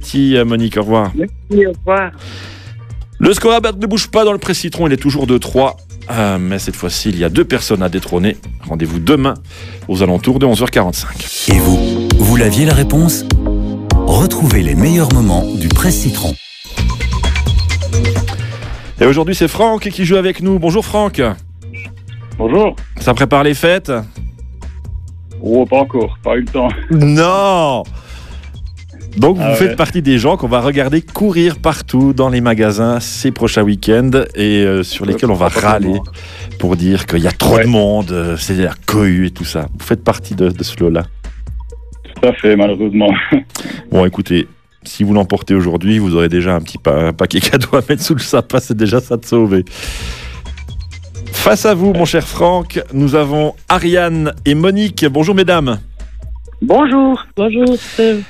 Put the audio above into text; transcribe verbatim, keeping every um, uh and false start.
appétit, Monique. Au revoir. Merci, au revoir. Le score à battre ne bouge pas dans le Presse-Citron. Il est toujours de trois. Euh, mais cette fois-ci, il y a deux personnes à détrôner. Rendez-vous demain aux alentours de onze heures quarante-cinq. Et vous, vous l'aviez la réponse ? Retrouvez les meilleurs moments du Presse-Citron. Et aujourd'hui, c'est Franck qui joue avec nous. Bonjour Franck. Bonjour. Ça prépare les fêtes ? Oh, pas encore, pas eu le temps. Non. Donc vous Ah ouais. faites partie des gens qu'on va regarder courir partout dans les magasins ces prochains week-ends et euh, sur lesquels on va râler pour dire qu'il y a trop Ouais. de monde, euh, c'est la cohue et tout ça. Vous faites partie de, de ce lot-là. Tout à fait, malheureusement. Bon, écoutez, si vous l'emportez aujourd'hui, vous aurez déjà un petit pa- un paquet cadeau à mettre sous le sapin, c'est déjà ça de sauver. Face à vous, mon cher Franck, nous avons Ariane et Monique. Bonjour mesdames. Bonjour. Bonjour.